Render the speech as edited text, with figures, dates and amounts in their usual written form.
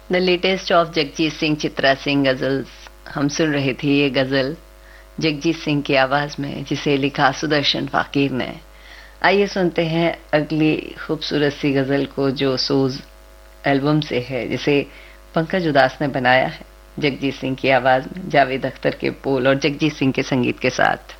The latest of Jagjit Singh Chitra Singh ghazals. हम सुन रहे थे ये गजल जगजीत सिंह की आवाज में, जिसे लिखा सुदर्शन फाकीर ने। आइए सुनते हैं अगली खूबसूरत सी गजल को, जो सोज एल्बम से है, जिसे पंकज उदास ने बनाया है जगजीत सिंह की आवाज में, जावेद अख्तर के बोल और जगजीत सिंह के संगीत के साथ।